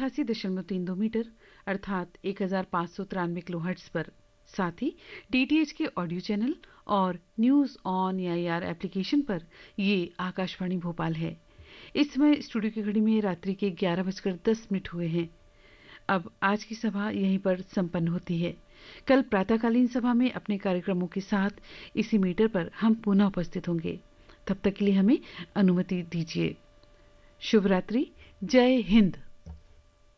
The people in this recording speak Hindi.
88.32 मीटर अर्थात 1593 किलोहर्ट्ज पर, साथ ही डीटीएच के ऑडियो चैनल और न्यूज ऑन एआईआर एप्लीकेशन पर ये आकाशवाणी भोपाल है। इस समय स्टूडियो की घड़ी में रात्रि के 11:10 हुए हैं। अब आज की सभा यहीं पर संपन्न होती है। कल प्रातःकालीन सभा में अपने कार्यक्रमों के साथ इसी मीटर पर हम पुनः उपस्थित होंगे। तब तक के लिए हमें अनुमति दीजिए। शुभ रात्रि। जय हिंद।